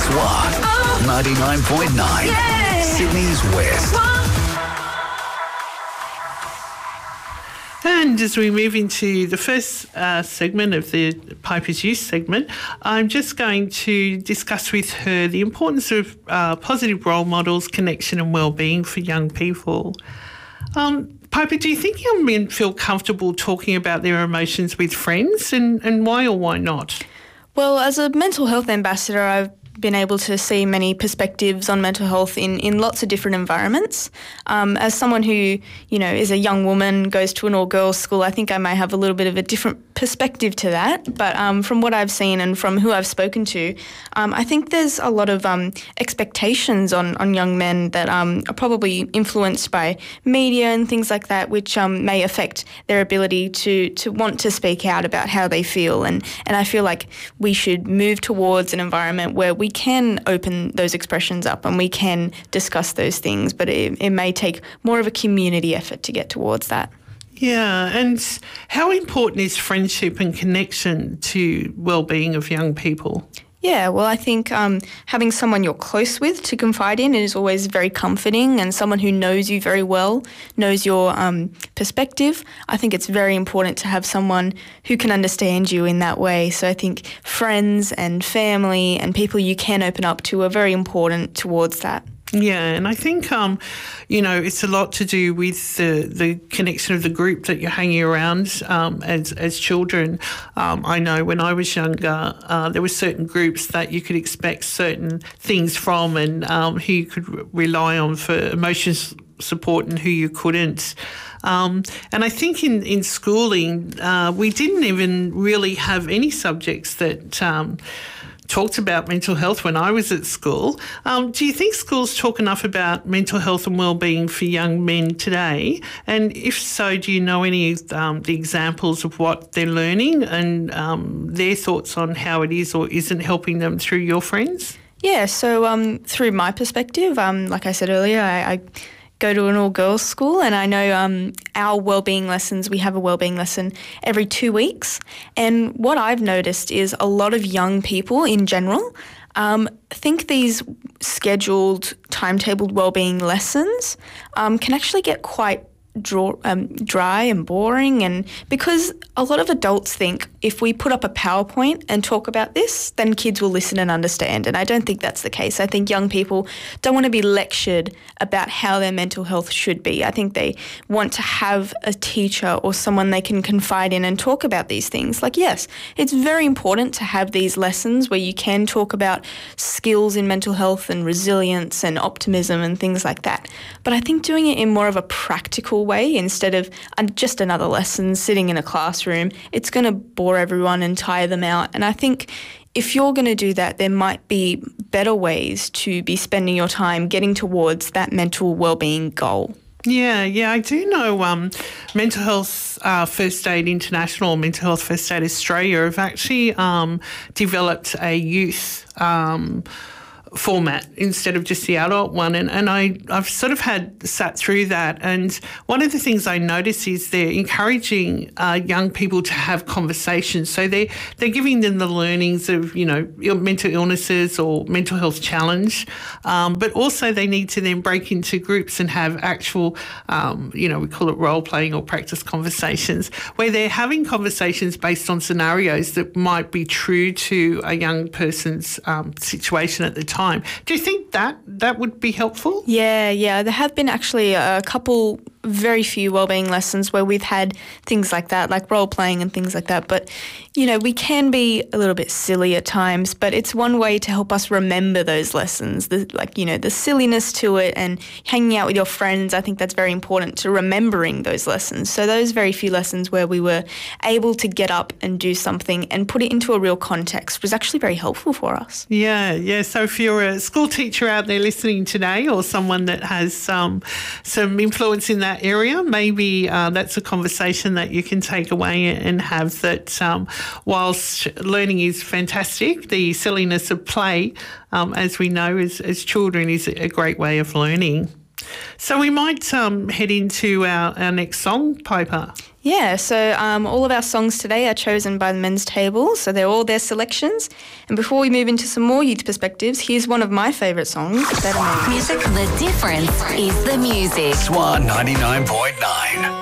99.9. Yay! Sydney's West. And as we move into the first segment of the Piper's Youth segment, I'm just going to discuss with her the importance of positive role models, connection and wellbeing for young people. Piper, do you think young men feel comfortable talking about their emotions with friends, and why or why not? Well, as a mental health ambassador, I've been able to see many perspectives on mental health in lots of different environments. As someone who, is a young woman, goes to an all-girls school, I think I may have a little bit of a different perspective to that. But from what I've seen and from who I've spoken to, I think there's a lot of expectations on young men that are probably influenced by media and things like that, which may affect their ability to want to speak out about how they feel. And I feel like we should move towards an environment where we can open those expressions up and we can discuss those things, but it may take more of a community effort to get towards that. Yeah, and how important is friendship and connection to well-being of young people? Yeah, well, I think having someone you're close with to confide in is always very comforting, and someone who knows you very well, knows your perspective. I think it's very important to have someone who can understand you in that way. So I think friends and family and people you can open up to are very important towards that. Yeah, and I think, it's a lot to do with the connection of the group that you're hanging around as children. I know when I was younger, there were certain groups that you could expect certain things from, and who you could rely on for emotions support and who you couldn't. And I think in schooling, we didn't even really have any subjects that talked about mental health when I was at school. Do you think schools talk enough about mental health and wellbeing for young men today? And if so, do you know any of the examples of what they're learning and their thoughts on how it is or isn't helping them through your friends? Yeah, so through my perspective, like I said earlier, I go to an all-girls school, and I know our wellbeing lessons, we have a wellbeing lesson every 2 weeks. And what I've noticed is a lot of young people in general think these scheduled, timetabled wellbeing lessons can actually get quite dry and boring, and because a lot of adults think if we put up a PowerPoint and talk about this, then kids will listen and understand, and I don't think that's the case. I think young people don't want to be lectured about how their mental health should be. I think they want to have a teacher or someone they can confide in and talk about these things. Like, yes, it's very important to have these lessons where you can talk about skills in mental health and resilience and optimism and things like that, but I think doing it in more of a practical way instead of just another lesson sitting in a classroom, it's going to bore everyone and tire them out. And I think if you're going to do that, there might be better ways to be spending your time getting towards that mental wellbeing goal. Yeah, I do know Mental Health First Aid International, Mental Health First Aid Australia have actually developed a youth format instead of just the adult one, and I've sort of sat through that, and one of the things I notice is they're encouraging young people to have conversations. So they're giving them the learnings of mental illnesses or mental health challenge, but also they need to then break into groups and have actual we call it role playing or practice conversations, where they're having conversations based on scenarios that might be true to a young person's situation at the time. Do you think that would be helpful? Yeah. There have been actually a couple, very few wellbeing lessons where we've had things like that, like role playing and things like that. But, we can be a little bit silly at times, but it's one way to help us remember those lessons, the silliness to it and hanging out with your friends. I think that's very important to remembering those lessons. So those very few lessons where we were able to get up and do something and put it into a real context was actually very helpful for us. Yeah. So if you're a school teacher out there listening today, or someone that has some influence in that area, maybe that's a conversation that you can take away and have, that whilst learning is fantastic, the silliness of play, as we know as children, is a great way of learning. So we might head into our next song, Piper. Yeah, so all of our songs today are chosen by the men's table, so they're all their selections. And before we move into some more youth perspectives, here's one of my favourite songs, Better Man. Music, the difference is the music. Swan 99.9.